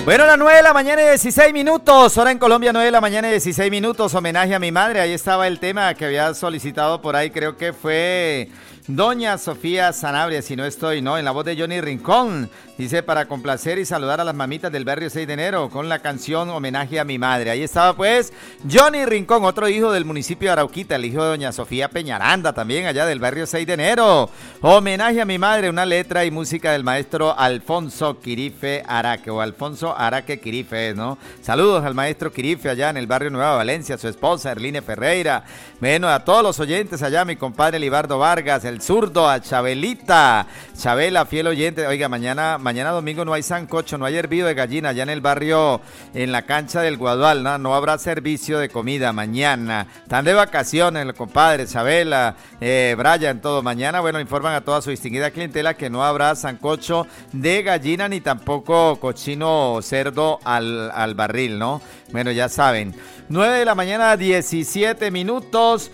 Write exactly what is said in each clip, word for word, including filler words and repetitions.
Bueno, las nueve de la mañana y dieciséis minutos, hora en Colombia, nueve de la mañana y dieciséis minutos, homenaje a mi madre. Ahí estaba el tema que había solicitado por ahí, creo que fue doña Sofía Sanabria, si no estoy, ¿no? En la voz de Johnny Rincón, dice, para complacer y saludar a las mamitas del barrio seis de enero con la canción Homenaje a mi madre. Ahí estaba pues Johnny Rincón, otro hijo del municipio de Arauquita, el hijo de doña Sofía Peñaranda, también allá del barrio seis de enero. Homenaje a mi madre, una letra y música del maestro Alfonso Quirife Araque, o Alfonso Araque Quirife, ¿no? Saludos al maestro Quirife allá en el barrio Nueva Valencia, su esposa Erline Ferreira. Bueno, a todos los oyentes allá, mi compadre Libardo Vargas, el zurdo, a Chabelita, Chabela, fiel oyente. Oiga, mañana, mañana domingo no hay sancocho, no hay hervido de gallina allá en el barrio, en la cancha del Guadual, ¿no? No habrá servicio de comida mañana. Están de vacaciones los compadres, Chabela, eh, Brian, todo. Mañana, bueno, informan a toda su distinguida clientela que no habrá sancocho de gallina ni tampoco cochino cerdo al, al barril, ¿no? Bueno, ya saben. nueve de la mañana, diecisiete minutos.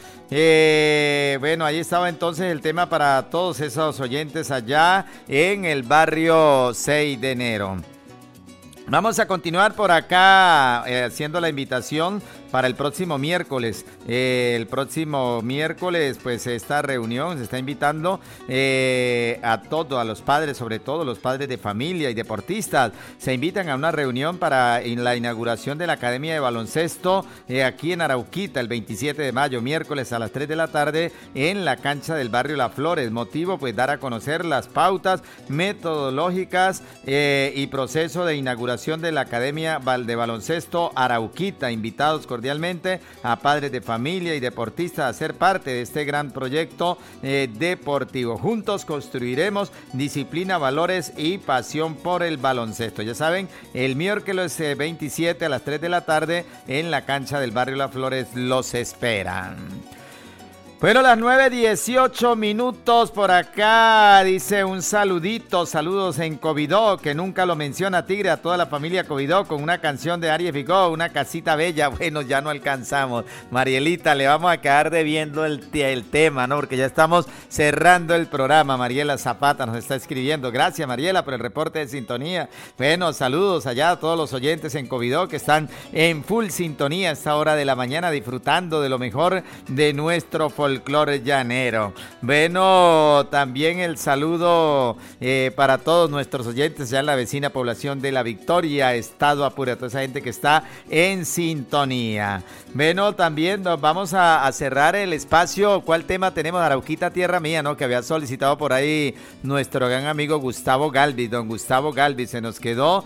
Eh, bueno, ahí estaba entonces el tema para todos esos oyentes allá en el barrio seis de enero. Vamos a continuar por acá eh, haciendo la invitación para el próximo miércoles. Eh, el próximo miércoles, pues esta reunión se está invitando eh, a todos, a los padres, sobre todo los padres de familia y deportistas. Se invitan a una reunión para en la inauguración de la Academia de Baloncesto eh, aquí en Arauquita el veintisiete de mayo, miércoles a las tres de la tarde en la cancha del barrio Las Flores. Motivo, pues dar a conocer las pautas metodológicas eh, y proceso de inauguración de la Academia de Baloncesto Arauquita. Invitados cordialmente a padres de familia y deportistas a ser parte de este gran proyecto eh, deportivo. Juntos construiremos disciplina, valores y pasión por el baloncesto. Ya saben, el miércoles eh, veintisiete a las tres de la tarde en la cancha del barrio Las Flores los esperan. Bueno, las nueve dieciocho minutos por acá, dice un saludito, saludos en Covidó, que nunca lo menciona Tigre, a toda la familia Covidó, con una canción de Aries Vigó, una casita bella. Bueno, ya no alcanzamos, Marielita, le vamos a quedar debiendo el, el tema, ¿no? Porque ya estamos cerrando el programa. Mariela Zapata nos está escribiendo, gracias Mariela por el reporte de sintonía. Bueno, saludos allá a todos los oyentes en Covidó que están en full sintonía a esta hora de la mañana, disfrutando de lo mejor de nuestro folclore llanero. Bueno, también el saludo eh, para todos nuestros oyentes ya en la vecina población de La Victoria, Estado Apure, toda esa gente que está en sintonía. Bueno, también nos vamos a, a cerrar el espacio. ¿Cuál tema tenemos? Arauquita, tierra mía, ¿no? Que había solicitado por ahí nuestro gran amigo Gustavo Galvis, don Gustavo Galvis. Se nos quedó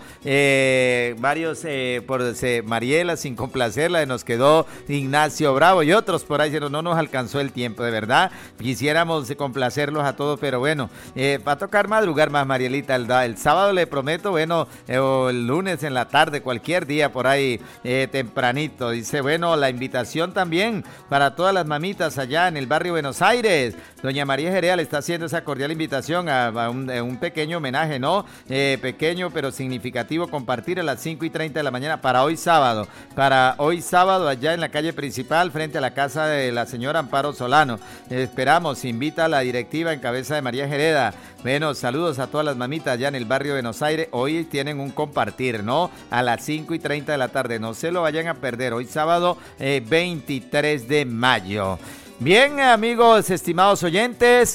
eh, varios, eh, por eh, Mariela, sin complacerla, nos quedó Ignacio Bravo y otros por ahí, pero no nos alcanzó el tiempo, de verdad. Quisiéramos complacerlos a todos, pero bueno, eh, va a tocar madrugar más, Marielita. El, el sábado le prometo, bueno, eh, o el lunes en la tarde, cualquier día por ahí eh, tempranito. Dice, bueno, la invitación también para todas las mamitas allá en el barrio Buenos Aires. Doña María Jerea le está haciendo esa cordial invitación a, a, un, a un pequeño homenaje, ¿no? Eh, pequeño pero significativo, compartir a las cinco y treinta de la mañana para hoy sábado. Para hoy sábado allá en la calle principal, frente a la casa de la señora Amparo Solano. Esperamos, invita a la directiva en cabeza de María Jereda. Bueno, saludos a todas las mamitas allá en el barrio de Buenos Aires. Hoy tienen un compartir, ¿no? A las cinco y treinta de la tarde. No se lo vayan a perder. Hoy sábado eh, veintitrés de mayo. Bien, amigos, estimados oyentes.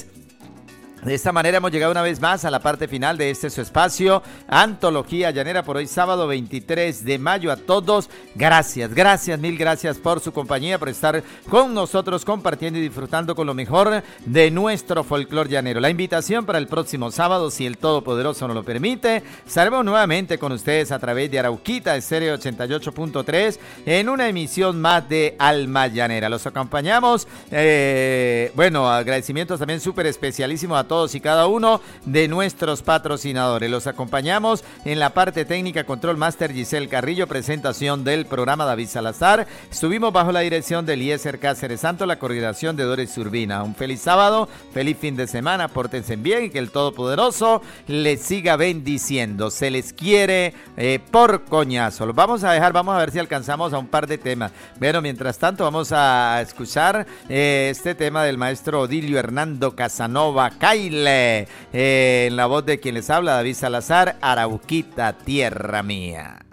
De esta manera hemos llegado una vez más a la parte final de este su espacio, Antología Llanera, por hoy sábado veintitrés de mayo. A todos, gracias, gracias, mil gracias por su compañía, por estar con nosotros compartiendo y disfrutando con lo mejor de nuestro folclor llanero. La invitación para el próximo sábado, si el Todopoderoso nos lo permite, estaremos nuevamente con ustedes a través de Arauquita Estéreo ochenta y ocho punto tres en una emisión más de Alma Llanera. Los acompañamos, eh, bueno, agradecimientos también súper especialísimos a todos y cada uno de nuestros patrocinadores. Los acompañamos en la parte técnica, control máster Giselle Carrillo, presentación del programa David Salazar. Estuvimos bajo la dirección de Eliezer Cáceres Santo, la coordinación de Doris Urbina. Un feliz sábado, feliz fin de semana, pórtense bien y que el Todopoderoso les siga bendiciendo. Se les quiere eh, por coñazo. Los vamos a dejar, vamos a ver si alcanzamos a un par de temas. Bueno, mientras tanto vamos a escuchar eh, este tema del maestro Odilio Hernando Casanova Calle. baile. Eh, en la voz de quien les habla, David Salazar, Arauquita, tierra mía.